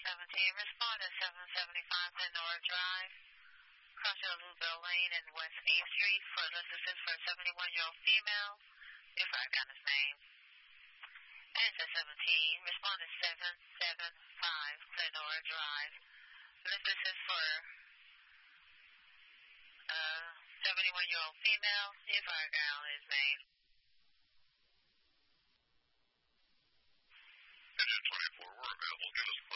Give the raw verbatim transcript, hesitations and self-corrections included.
seventeen, respond to seven seventy-five Lenore Drive, crossing Louisville Lane and West eighth Street for assistance for a seventy-one-year-old female. If I got his name. N S seventeen, respond to seven seventy-five Lenore Drive. This is for a seventy-one-year-old female. If I got his name. Engine twenty-four, we're available. Give us a